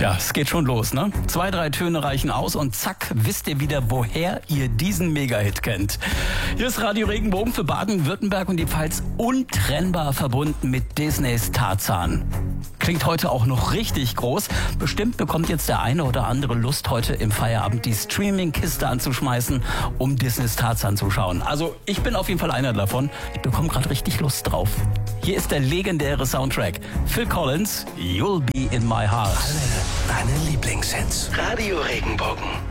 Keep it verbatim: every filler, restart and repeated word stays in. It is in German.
Ja, es geht schon los, ne? Zwei, drei Töne reichen aus und zack, wisst ihr wieder, woher ihr diesen Mega-Hit kennt. Hier ist Radio Regenbogen für Baden-Württemberg und die Pfalz untrennbar verbunden mit Disneys Tarzan. Klingt heute auch noch richtig groß. Bestimmt bekommt jetzt der eine oder andere Lust, heute im Feierabend die Streaming-Kiste anzuschmeißen, um Disneys Tarzan zu schauen. Also ich bin auf jeden Fall einer davon. Ich bekomme gerade richtig Lust drauf. Hier ist der legendäre Soundtrack. Phil Collins, You'll Be in My Heart. Alle deine Lieblingshits. Radio Regenbogen.